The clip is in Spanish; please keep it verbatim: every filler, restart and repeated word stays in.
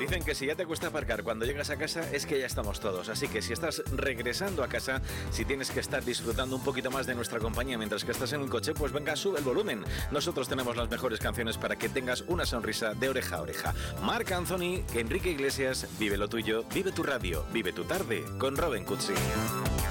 Dicen que si ya te cuesta aparcar cuando llegas a casa es que ya estamos todos. Así que si estás regresando a casa, si tienes que estar disfrutando un poquito más de nuestra compañía mientras que estás en el coche, pues venga, sube el volumen. Nosotros tenemos las mejores canciones para que tengas una sonrisa de oreja a oreja. Marc Anthony, Enrique Iglesias, vive lo tuyo, vive tu radio, vive tu tarde con Robin Cutsi.